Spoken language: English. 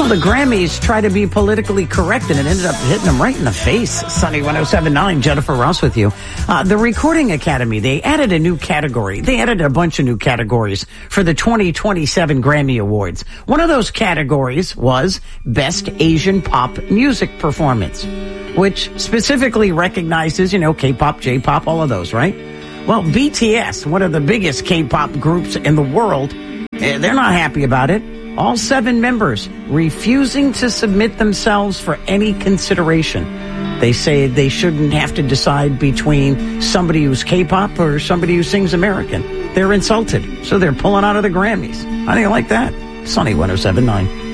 Well, the Grammys try to be politically correct, and it ended up hitting them right in the face. Sunny 107.9, Jennifer Ross with you. The Recording Academy, they added a new category. They added a bunch of new categories for the 2027 Grammy Awards. One of those categories was Best Asian Pop Music Performance, which specifically recognizes, K-pop, J-pop, all of those, right? Well, BTS, one of the biggest K-pop groups in the world, they're not happy about it. All 7 members refusing to submit themselves for any consideration. They say they shouldn't have to decide between somebody who's K-pop or somebody who sings American. They're insulted, so they're pulling out of the Grammys. How do you like that? Sunny 107.9.